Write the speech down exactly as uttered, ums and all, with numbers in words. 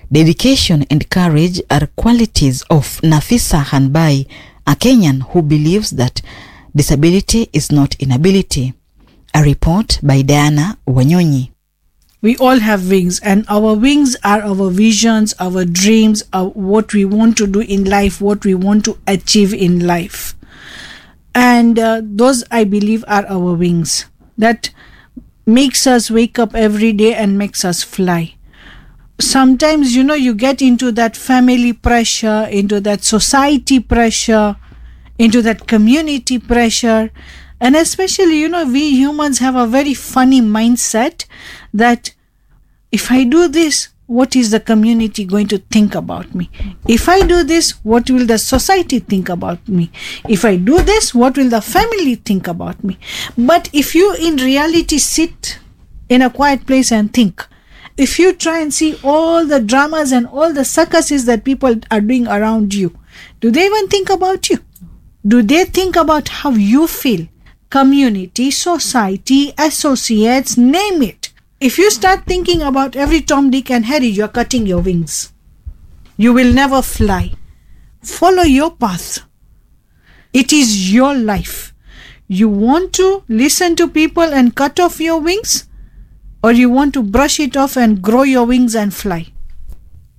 Dedication and courage are qualities of Nafisa Hanbai, a Kenyan who believes that disability is not inability. A report by Diana Wanyonyi. We all have wings, and our wings are our visions, our dreams, our, what we want to do in life, what we want to achieve in life. And uh, those, I believe, are our wings that makes us wake up every day and makes us fly. Sometimes, you know, you get into that family pressure, into that society pressure, into that community pressure. And especially, you know, we humans have a very funny mindset that if I do this, what is the community going to think about me? If I do this, what will the society think about me? If I do this, what will the family think about me? But if you in reality sit in a quiet place and think, if you try and see all the dramas and all the circuses that people are doing around you, do they even think about you? Do they think about how you feel? Community, society, associates, name it. If you start thinking about every Tom, Dick and Harry, you're cutting your wings. You will never fly. Follow your path. It is your life. You want to listen to people and cut off your wings? Or you want to brush it off and grow your wings and fly?